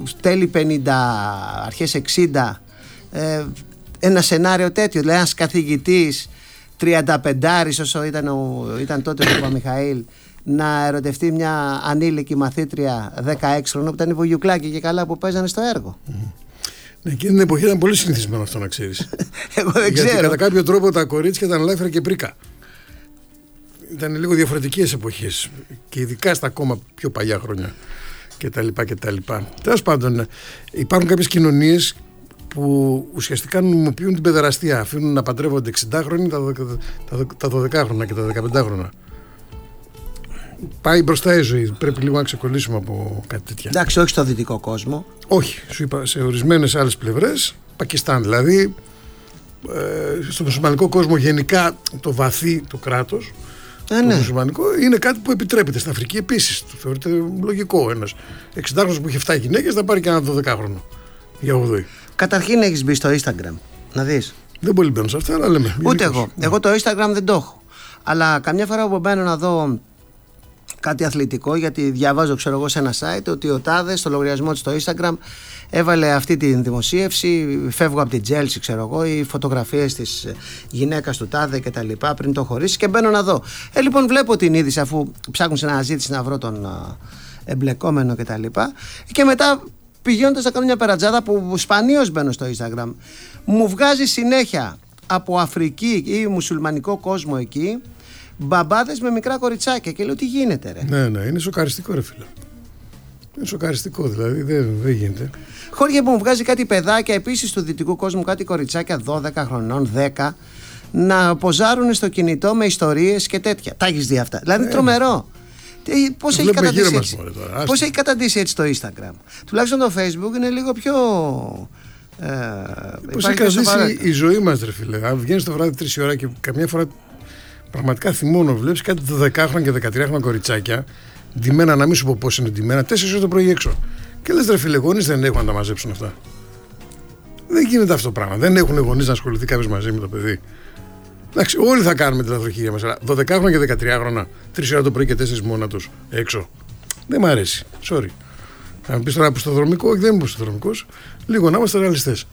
τέλη 50, αρχές 60, ένα σενάριο τέτοιο, δηλαδή ένας καθηγητής 35 όσο ήταν τότε ο Παπαμιχαήλ, να ερωτευτεί μια ανήλικη μαθήτρια 16 χρονών που ήταν η Βογιουκλάκη και καλά που παίζανε στο έργο. Ναι, εκείνη την εποχή ήταν πολύ συνηθισμένο αυτό, να ξέρεις. Εγώ δεν ξέρω. Γιατί κατά κάποιο τρόπο τα κορίτσια ήταν ελεύθερα και πρίκα. Ήταν λίγο διαφορετικές εποχές και ειδικά στα ακόμα πιο παλιά χρόνια κτλ. Τέλος πάντων, υπάρχουν κάποιες κοινωνίες που ουσιαστικά νομιμοποιούν την παιδεραστία. Αφήνουν να παντρεύονται 60χρονοι τα 12χρονα και τα 15χρονα. Πάει μπροστά η ζωή. Πρέπει λίγο να ξεκολλήσουμε από κάτι τέτοια. Εντάξει, όχι στο δυτικό κόσμο. Όχι, σου είπα, σε ορισμένες άλλες πλευρές, Πακιστάν δηλαδή, στο μουσουλμανικό κόσμο γενικά το βαθύ το κράτος, το μουσουλμανικό είναι κάτι που επιτρέπεται. Στην Αφρική επίσης, το θεωρείται λογικό. Ένας 60χρονος που είχε 7 γυναίκες θα πάρει και ένα 12χρονο για 8η. Καταρχήν έχεις μπει στο Instagram, να δεις. Δεν πολύ μπαίνω σε αυτά, αλλά λέμε. Ούτε εγώ. Εγώ το Instagram δεν το έχω. Αλλά καμιά φορά που μπαίνω να δω κάτι αθλητικό, γιατί διαβάζω, ξέρω εγώ, σε ένα site ότι ο Τάδε στο λογαριασμό του στο Instagram έβαλε αυτή τη δημοσίευση, φεύγω από την Chelsea, ξέρω εγώ, οι φωτογραφίες της γυναίκας του Τάδε και τα λοιπά πριν το χωρίσει, και μπαίνω να δω. Λοιπόν, βλέπω την είδηση, αφού ψάχνουν σε αναζήτηση να βρω τον εμπλεκόμενο και τα λοιπά, και μετά πηγαίνοντας να κάνω μια περατζάδα που σπανίως μπαίνω στο Instagram, μου βγάζει συνέχεια από Αφρική ή μουσουλμανικό κόσμο εκεί μπαμπάδες με μικρά κοριτσάκια, και λέω τι γίνεται ρε. Ναι, είναι σοκαριστικό ρε φίλε. Είναι σοκαριστικό, δηλαδή δεν γίνεται. Χώρια που μου βγάζει κάτι παιδάκια επίσης του δυτικού κόσμου, κάτι κοριτσάκια 12 χρονών, 10, να ποζάρουν στο κινητό με ιστορίες και τέτοια. Τα έχεις δει αυτά? Δηλαδή τρομερό. Πώς έχει καταντήσει έτσι το Instagram? Τουλάχιστον το Facebook είναι λίγο πιο... Πώς έχει καταντήσει η ζωή μας ρε φίλε. Αν βγαίνεις το βράδυ 3 ώρα και καμιά φορά πραγματικά θυμώνω, βλέπεις κάτι 12χρονα και 13χρονα κοριτσάκια ντυμένα, να μην σου πω πώς είναι ντυμένα, 4 ώρες το πρωί έξω. Και λες ρε φίλε, γονείς δεν έχουν να τα μαζέψουν αυτά. Δεν γίνεται αυτό το πράγμα. Δεν έχουν γονείς να ασχοληθεί κάποιος μαζί με το παιδί. Εντάξει, όλοι θα κάνουμε την λαθροχεία μας. Αλλά 12χρονα και 13χρονα, 3 ώρες το πρωί και 4 μόνα τους έξω. Δεν μ' αρέσει. Sorry. Αν πεις τώρα αποστοδρομικό, όχι, δεν είμαι αποστοδρομικός. Λίγο να είμαστε ρεαλιστές.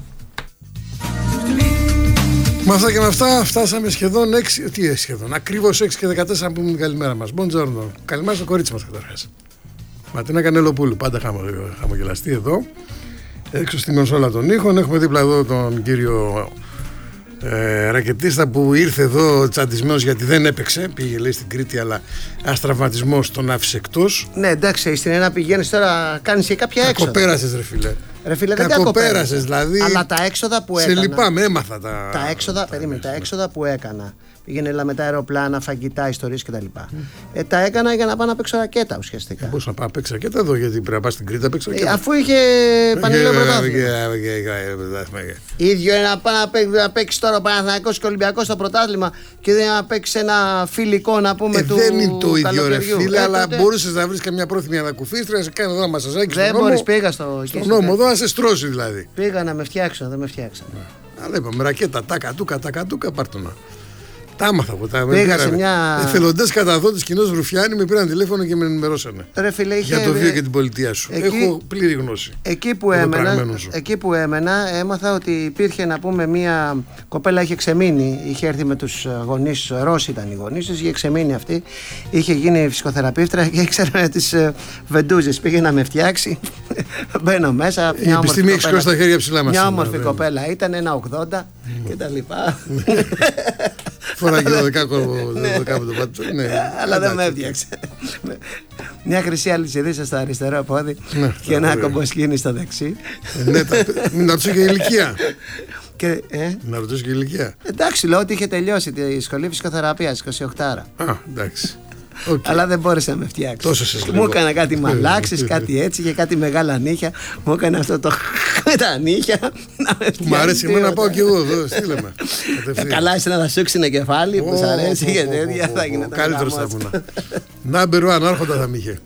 Με αυτά και με αυτά φτάσαμε σχεδόν 6. Τι σχεδόν? Ακριβώς 6 και 14 να πούμε την καλημέρα μας. Buongiorno. Καλημέρα στο κορίτσι μας καταρχάς. Ματίνα Κανελοπούλου, πάντα χαμογελαστή εδώ. Έξω στη Μενσόλα των ήχων. Έχουμε δίπλα εδώ τον κύριο ρακετίστα που ήρθε εδώ τσαντισμένος γιατί δεν έπαιξε. Πήγε λέει στην Κρήτη, αλλά ένας τραυματισμός τον άφησε εκτός. Ναι, εντάξει, στην ένα πηγαίνεις τώρα, κάνεις και κάποια έξοδα. Κακοπέρασες ρε φίλε. Ρε φίλε, δεν κακοπέρασες δηλαδή. Αλλά τα έξοδα που έκανα. Σε λυπάμαι, έμαθα τα έξοδα. Περίμενε, τα έξοδα που έκανα. Πήγαινε με τα αεροπλάνα, φαγητά, ιστορίες κτλ. Τα έκανα για να πάω να παίξω ρακέτα ουσιαστικά. Πώς να πάω να παίξω ρακέτα εδώ, γιατί πρέπει να πας στην Κρήτη να παίξω ρακέτα. Αφού είχε πανελλήνιο πρωτάθλημα. Ίδιο είναι να πάω να παίξει τώρα ο Παναθηναϊκός και ο Ολυμπιακός στο πρωτάθλημα και δεν να παίξει ένα φιλικό να πούμε του. Δεν είναι το ίδιο ρε φίλε, αλλά μπορούσες να βρεις καμιά πρόθυμη ανακουφίστρια, να σε κάνει εδώ ένα μασαζάκι στον νόμο. Δεν μπορείς, πήγα στον νόμο εδώ να σε στρώσει δηλαδή. Πήγα να με φτιάξω, δεν με φτιάξαν. Αλλά είπαμε ρακέτα, τάκα, πάρτονα. Τα άμαθα από τα πήγα σε μια. Εθελοντές καταδότες κοινός Ρουφιάνη με πήραν τηλέφωνο και με ενημερώσανε. Ρε φίλε, για το βίο και την πολιτεία σου. Έχω πλήρη γνώση. Εκεί που έμενα, έμαθα ότι υπήρχε να πούμε μια κοπέλα, είχε ξεμείνει. Είχε έρθει με τους γονείς, Ρώσοι ήταν οι γονείς της, είχε ξεμείνει αυτή. Είχε γίνει φυσικοθεραπεύτρια και ήξερε τις βεντούζες. Πήγε να με φτιάξει. Μπαίνω μέσα. Η επιστήμη έχει σηκώσει τα χέρια ψηλά μας. Μια όμορφη κοπέλα ήταν, 1,80 κτλ. Φορά και 12 με το πάτη. Αλλά δεν με έφτιαξε. Μια χρυσή αλυσιδίσα στο αριστερό πόδι και ένα κομποσκίνη στο δεξί. Να ρωτήσω και ηλικία. Να ρωτήσω και ηλικία. Εντάξει, λέω ότι είχε τελειώσει τη σχολή φυσικοθεραπείας 28. Εντάξει. Αλλά δεν μπόρεσε να με φτιάξει. Μου έκανε κάτι μαλάξεις, κάτι έτσι και κάτι μεγάλα νύχια. Μου έκανε αυτό το με τα νύχια. Μου αρέσει εμένα να πάω κι εγώ εδώ. Στείλε με. Καλά, είσαι να σου ξύνε κεφάλι που σ' αρέσει και τέτοια. Θα γίνεται. Καλύτερος θα ήμουν. Number one, άρχοντα θα μ' είχε.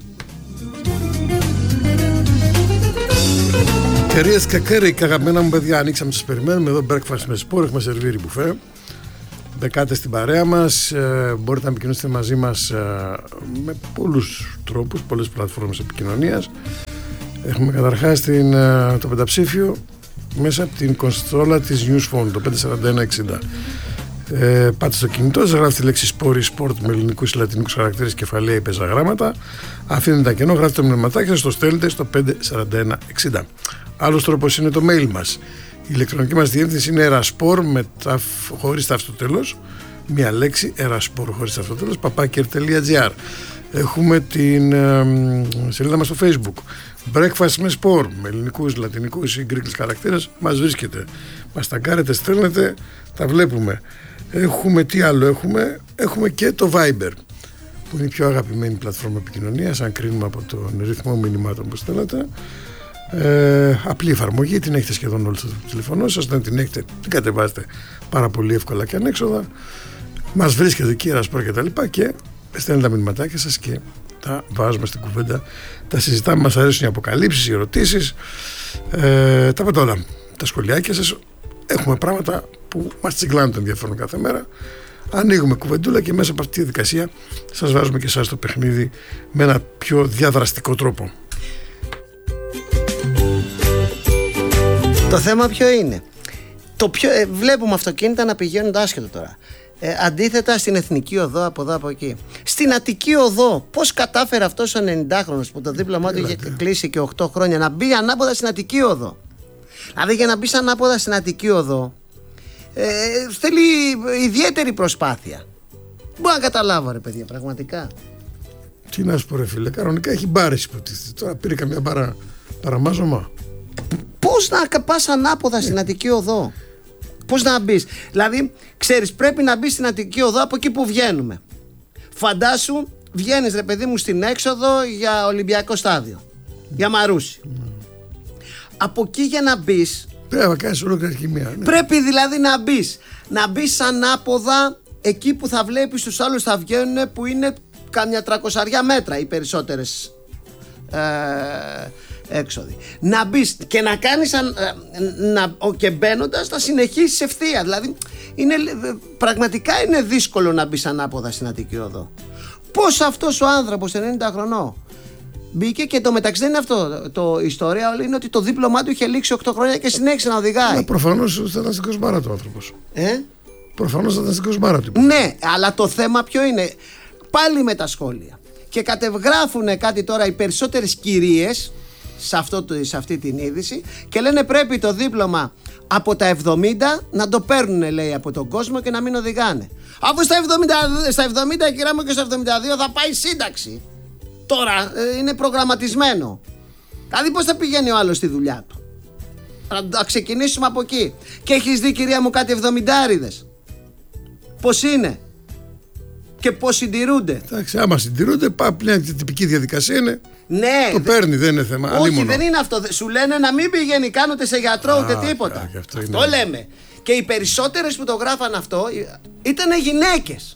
Κυρίες και κύριοι, αγαπημένα μου παιδιά, ανοίξαμε, σας περιμένουμε εδώ. Breakfast με σπορ, έχουμε σερβίρι μπουφέ. Μπεκάτε στην παρέα μας, μπορείτε να επικοινωνήσετε μαζί μας με πολλούς τρόπους, πολλές πλατφόρμες επικοινωνίας. Έχουμε καταρχάς το πενταψήφιο μέσα από την κονσόλα της News Phone, το 54160. Πάτε στο κινητό σας, γράφετε τη λέξη sport με ελληνικούς ή λατινικούς χαρακτήρες, κεφαλαία ή πεζαγράμματα. Αφήνετε τα κενό, γράφετε το μηνυματάκι σας, το στέλνετε στο 54160. Άλλος τρόπος είναι το mail μας. Η ηλεκτρονική μας διεύθυνση είναι eraspor χωρίς τα αυτοτέλος. Μία λέξη, eraspor χωρίς τα αυτοτέλος, @r.gr. Έχουμε την σελίδα μας στο Facebook. Breakfast με Sport, με ελληνικούς, λατινικούς ή γκρίκλους χαρακτήρες. Μας βρίσκεται. Μας ταγκάρετε, στέλνετε, τα βλέπουμε. Έχουμε τι άλλο έχουμε. Έχουμε και το Viber, που είναι η πιο αγαπημένη πλατφόρμα επικοινωνίας, αν κρίνουμε από τον ρυθμό μηνυμάτων που στέλνετε. Απλή εφαρμογή, την έχετε σχεδόν όλοι στο τηλεφωνό σας. Δεν την έχετε, την κατεβάζετε πάρα πολύ εύκολα και ανέξοδα. Μας βρίσκεται εκεί, Eraspor και τα λοιπά, και στέλνετε τα μηνυματάκια σας και τα βάζουμε στην κουβέντα, τα συζητάμε, μας αρέσουν οι αποκαλύψεις, οι ερωτήσεις, τα πάντα όλα, τα σχολιάκια σας. Έχουμε πράγματα που μας τσιγκλάνουν το ενδιαφέρον κάθε μέρα. Ανοίγουμε κουβεντούλα και μέσα από αυτή τη διαδικασία σας βάζουμε και εσάς στο παιχνίδι με ένα πιο διαδραστικό τρόπο. Το θέμα ποιο είναι? Βλέπουμε αυτοκίνητα να πηγαίνουν το άσχετο τώρα. Αντίθετα στην Εθνική Οδό, από εδώ από εκεί. Στην Αττική Οδό, πώς κατάφερε αυτός ο 90χρονος που το δίπλωμά του είχε κλείσει και 8 χρόνια να μπει ανάποδα στην Αττική Οδό? Δηλαδή για να μπει ανάποδα στην Αττική Οδό θέλει ιδιαίτερη προσπάθεια. Μπορώ να καταλάβω, ρε παιδιά, πραγματικά. Τι να σου πω, ρε φίλε, κανονικά έχει μπάρες υποτίθεται. Τώρα πήρε καμιά παραμάζωμα. Πώς να πας ανάποδα στην Αττική Οδό? Πώς να μπεις? Δηλαδή, ξέρεις, πρέπει να μπεις στην Αττική Οδό από εκεί που βγαίνουμε. Φαντάσου, βγαίνεις, ρε παιδί μου, στην έξοδο για Ολυμπιακό στάδιο, για Μαρούσι. Από εκεί για να μπεις πρέπει να κάνεις ολόκληρη χημεία. Ναι. Πρέπει δηλαδή να μπεις ανάποδα εκεί που θα βλέπεις τους άλλους θα βγαίνουν, που είναι κάμια 300 μέτρα οι περισσότερες έξοδοι. Να μπεις και να κάνεις και μπαίνοντας να συνεχίσεις ευθεία. Δηλαδή πραγματικά είναι δύσκολο να μπεις ανάποδα στην Αττική Οδό. Πώς αυτός ο άνθρωπος 90 χρονών μπήκε? Και το μεταξύ δεν είναι αυτό το ιστορία, είναι ότι το δίπλωμά του είχε λήξει 8 χρόνια και συνέχισε να οδηγάει. Προφανώς θα ήταν στην κοσμάρα του άνθρωπος. Προφανώς θα ήταν στην κοσμάρα του. Ναι, αλλά το θέμα ποιο είναι? Πάλι με τα σχόλια. Και κατεβγράφουν κάτι τώρα οι περισσότερες κυρίες σε αυτή την είδηση και λένε πρέπει το δίπλωμα από τα 70 να το παίρνουν, λέει, από τον κόσμο και να μην οδηγάνε. Αφού στα 70 κυρία μου, και στα 72 θα πάει σύνταξη. Τώρα είναι προγραμματισμένο. Δηλαδή πώς θα πηγαίνει ο άλλος στη δουλειά του? Να ξεκινήσουμε από εκεί. Και έχεις δει, κυρία μου, κάτι 70άριδες πώς είναι και πώς συντηρούνται? Εντάξει, άμα συντηρούνται, μια τυπική διαδικασία είναι. Ναι, το παίρνει, δεν είναι θέμα. Όχι, αλίμονο. δεν είναι αυτό. Σου λένε να μην πηγαίνει καν ούτε σε γιατρό ούτε τίποτα. Αυτό λέμε. Και οι περισσότερες που το γράφαν αυτό ήταν γυναίκες.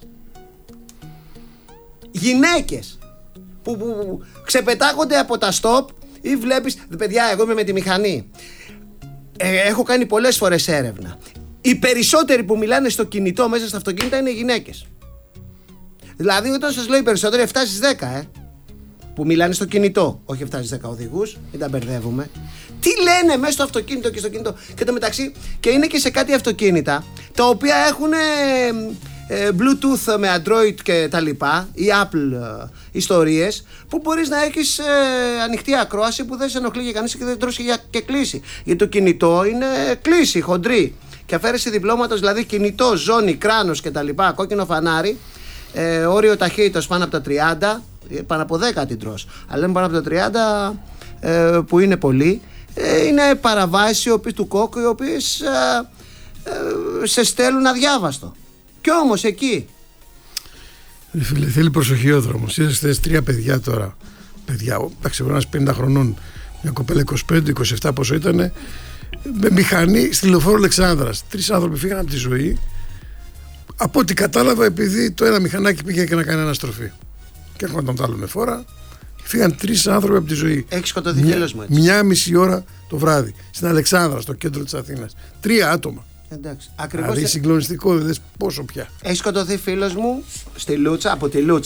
Γυναίκες που ξεπετάγονται από τα στόπ ή βλέπεις. Παιδιά, εγώ είμαι με τη μηχανή. Έχω κάνει πολλές φορές έρευνα. Οι περισσότεροι που μιλάνε στο κινητό μέσα στα αυτοκίνητα είναι γυναίκες. Δηλαδή, όταν σας λέω οι περισσότεροι, 7 στις 10, που μιλάνε στο κινητό. Όχι 7 στις 10 οδηγούς, μην τα μπερδεύουμε. Τι λένε μέσα στο αυτοκίνητο και στο κινητό? Και το μεταξύ, και είναι και σε κάτι αυτοκίνητα τα οποία έχουν Bluetooth με Android και τα λοιπά, ή Apple ιστορίες, που μπορείς να έχεις ανοιχτή ακρόαση που δεν σε ενοχλεί για κανείς και δεν τρώσει και κλείσει. Γιατί το κινητό είναι κλείσει, χοντρή. Και αφαίρεση διπλώματος, δηλαδή κινητό, ζώνη, κράνος και τα λοιπά, κόκκινο φανάρι, όριο ταχύτητας πάνω από τα 30, πάνω από 10 την τρως, αλλά είναι πάνω από τα 30 που είναι πολύ, είναι παραβάσεις του κόκκου, οι οποίες σε στέλνουν αδιάβαστο. Κι όμως εκεί φίλε, θέλει προσοχή ο δρόμος. Είσαστε 3 παιδιά τώρα. Παιδιά, εντάξει, ένας 50 χρονών, μια κοπέλα 25-27 πόσο ήτανε, με μηχανή στη λεωφόρο Αλεξάνδρας. 3 άνθρωποι φύγαν από τη ζωή. Από ό,τι κατάλαβα, επειδή το ένα μηχανάκι πήγε και να κάνει αναστροφή. Και έρχονταν το άλλο με φόρα. Φύγαν 3 άνθρωποι από τη ζωή. Έχει σκοτωθεί φίλος μου έτσι. 1,5 ώρα το βράδυ στην Αλεξάνδρα, στο κέντρο της Αθήνας. 3 άτομα. Εντάξει. Ακριβώς. Δηλαδή συγκλονιστικό, δεν πόσο πια. Έχει σκοτωθεί φίλος μου στη Λούτσα, από τη Λούτσα,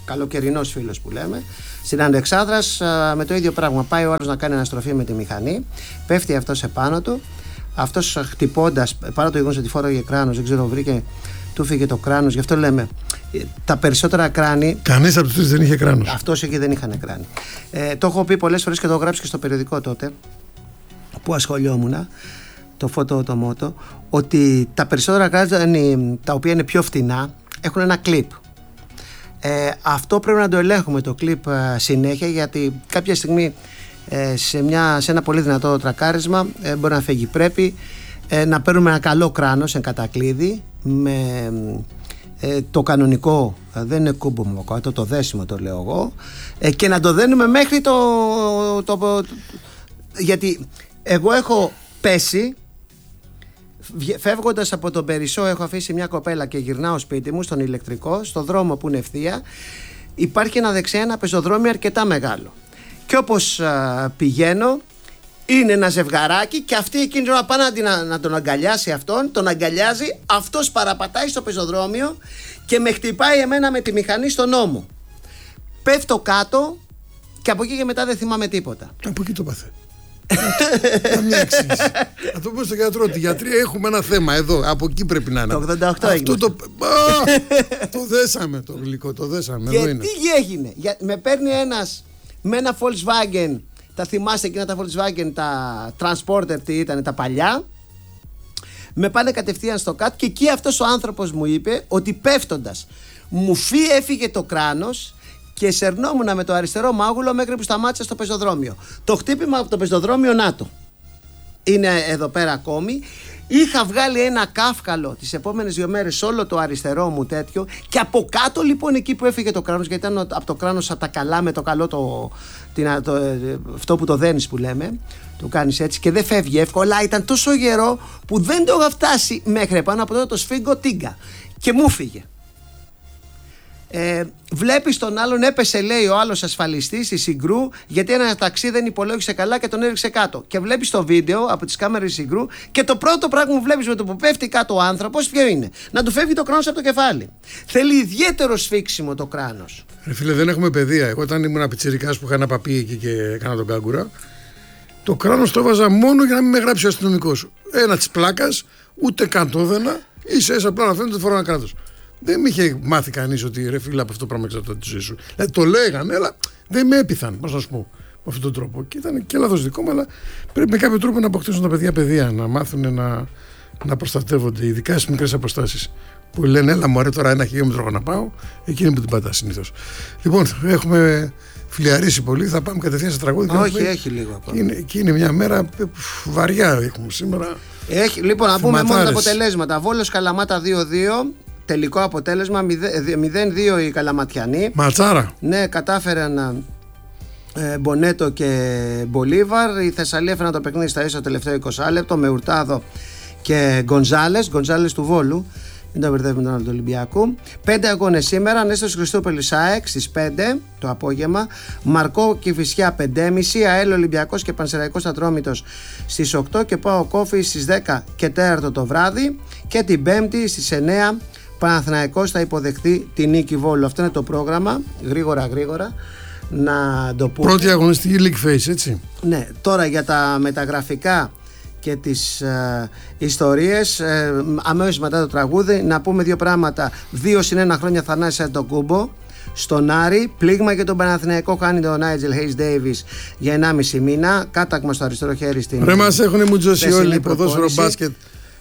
καλοκαιρινός φίλος που λέμε. Στην Αλεξάνδρας με το ίδιο πράγμα. Πάει ο άλλος να κάνει αναστροφή με τη μηχανή, πέφτει αυτός επάνω του. Αυτός χτυπώντας, παρά το γεγονός ότι φόραγε κράνος, δεν ξέρω, του φύγε το κράνος. Γι' αυτό λέμε τα περισσότερα κράνη. Κανείς από τους τρεις δεν είχε κράνος. Αυτός εκεί δεν είχαν κράνη. Το έχω πει πολλές φορές και το έχω γράψει και στο περιοδικό τότε που ασχολιόμουν, το Photo Automoto, ότι τα περισσότερα κράνη τα οποία είναι πιο φτηνά έχουν ένα κλιπ. Αυτό πρέπει να το ελέγχουμε το κλιπ συνέχεια, γιατί κάποια στιγμή σε ένα πολύ δυνατό τρακάρισμα μπορεί να φύγει. Πρέπει να παίρνουμε ένα καλό κράνος εν κατακλείδη με το κανονικό, δεν είναι κούμπουμο, το δέσιμο το λέω εγώ, και να το δένουμε μέχρι γιατί εγώ έχω πέσει φεύγοντας από τον Περισσό, έχω αφήσει μια κοπέλα και γυρνάω σπίτι μου στον ηλεκτρικό, στο δρόμο που είναι ευθεία. Υπάρχει ένα δεξιά, ένα πεζοδρόμιο αρκετά μεγάλο, και όπως πηγαίνω είναι ένα ζευγαράκι και αυτή εκείνη να πάει να τον αγκαλιάσει αυτόν, τον αγκαλιάζει, αυτός παραπατάει στο πεζοδρόμιο και με χτυπάει εμένα με τη μηχανή στον ώμο. Πέφτω κάτω και από εκεί και μετά δεν θυμάμαι τίποτα. Από εκεί το πάθε. Μια εξήγηση. Να το πούμε στον γιατρό ότι γιατροί έχουμε ένα θέμα εδώ. Από εκεί πρέπει να είναι. Το 88 έγινε. Το δέσαμε το γλυκό, το δέσαμε. Και τι έγινε? Με παίρνει ένας με ένα Volkswagen. Τα θυμάστε εκείνα τα Volkswagen, τα Transporter, τι ήταν τα παλιά. Με πάνε κατευθείαν στο κάτω και εκεί αυτός ο άνθρωπος μου είπε ότι πέφτοντας μου έφυγε το κράνος και σερνόμουν με το αριστερό μάγουλο μέχρι που σταμάτησε στο πεζοδρόμιο. Το χτύπημα από το πεζοδρόμιο νάτο είναι εδώ πέρα ακόμη. Είχα βγάλει ένα κάφκαλο τις επόμενες 2 μέρες όλο το αριστερό μου τέτοιο, και από κάτω λοιπόν εκεί που έφυγε το κράνος, γιατί ήταν από το κράνος από τα καλά με το καλό αυτό που το δένεις που λέμε, το κάνεις έτσι και δεν φεύγει εύκολα, αλλά ήταν τόσο γερό που δεν το είχα φτάσει μέχρι επάνω, από τότε το σφίγγω τίγκα και μου φύγε. Βλέπεις τον άλλον, έπεσε λέει ο άλλος ασφαλιστής, η Συγκρού, γιατί ένα ταξί δεν υπολόγισε καλά και τον έριξε κάτω. Και βλέπεις το βίντεο από τις κάμερες Συγκρού και το πρώτο πράγμα που βλέπεις με το που πέφτει κάτω ο άνθρωπος ποιο είναι? Να του φεύγει το κράνος από το κεφάλι. Θέλει ιδιαίτερο σφίξιμο το κράνος. Φίλε, δεν έχουμε παιδεία. Εγώ όταν ήμουν πιτσιρικάς που είχα ένα παπί εκεί και έκανα τον κάγκουρα, το κράνος το έβαζα μόνο για να μην με γράψει ο αστυνομικός. Ένα της πλάκας, ούτε καν το έδαινα, ίσα απλά να φαίνεται ότι φορά ένα κράτος. Δεν με είχε μάθει κανείς ότι ρε φίλε, από αυτό το πράγμα εξαρτάται τη ζωή σου. Δηλαδή το λέγανε, αλλά δεν με έπειθαν, πώς να σου πω, με αυτόν τον τρόπο. Και ήταν και λάθος δικό μου, αλλά πρέπει με κάποιο τρόπο να αποκτήσουν τα παιδιά παιδεία, να μάθουν να προστατεύονται, ειδικά στις μικρές αποστάσεις. Που λένε, έλα μωρέ, τώρα 1 χιλιόμετρο να πάω, εκείνη που την πατά συνήθως. Λοιπόν, έχουμε φιλιαρίσει πολύ, θα πάμε κατευθείαν σε τραγούδι. Όχι, έχει λίγο ακόμα. Και είναι μια μέρα βαριά έχουμε σήμερα. Λοιπόν, να πούμε μόνο τα αποτελέσματα. Βόλος Καλαμάτα 2-2. Τελικό αποτέλεσμα 0-2 οι Καλαματιανοί. Ματσάρα. Ναι, κατάφεραν Μπονέτο και Μπολίβαρ. Η Θεσσαλία έφεραν το παιχνίδι στα ίσα το τελευταίο 20 λεπτό με Ουρτάδο και Γκονζάλες του Βόλου. Δεν το μπερδεύουμε τον άλλο του Ολυμπιακού. 5 αγώνες σήμερα. Νέστος Χριστούπολης ΑΕΚ στις 5 το απόγευμα. Μαρκό Κηφισιά 5.30. ΑΕΛ Ολυμπιακός και Πανσεραϊκός Ατρόμητος στις 8. Και ΠΑΟΚ Κόφη στις 10 και 4 το βράδυ. Και την 5η στις 9 Παναθηναϊκός θα υποδεχθεί την νίκη Βόλου. Αυτό είναι το πρόγραμμα. Γρήγορα να το πούμε. Πρώτη αγωνιστική League Phase, έτσι. Ναι, τώρα για τα μεταγραφικά και τις ιστορίες, αμέσως μετά το τραγούδι να πούμε 2 πράγματα. 2+1 χρόνια Θανάσης Αντοκούμπο στον Άρη, πλήγμα για τον Παναθηναϊκό, χάνει τον Νάιτζελ Χέις Ντέιβις για 1,5 μήνα, κάταγμα στο αριστερό χέρι στην. Ρε μας έχουν μουτζώσει όλοι, ποδόσφαιρο μπάσκετ.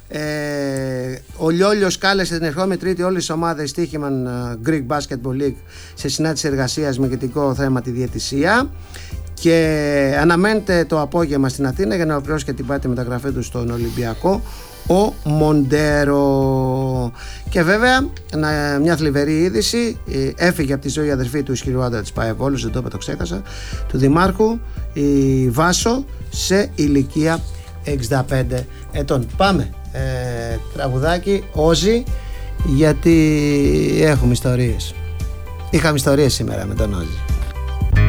Ο Λιόλιος κάλεσε την ερχόμενη Τρίτη όλες τις ομάδες Τύχημαν Greek Basketball League σε συνάντηση εργασίας με ηγετικό θέμα τη διαιτησία. Και αναμένεται το απόγευμα στην Αθήνα για να ολοκληρώσει και την πάτη μεταγραφή του στον Ολυμπιακό ο Μοντέρο. Και βέβαια μια θλιβερή είδηση, έφυγε από τη ζωή η αδερφή του ισχυρού άντρα της ΠΑΕ Βόλου, δεν το είπα, το ξέχασα, του Δημάρχου, η Βάσο, σε ηλικία 65 ετών. Πάμε τραγουδάκι Όζι, γιατί έχουμε ιστορίες. Είχαμε ιστορίες σήμερα με τον Όζι.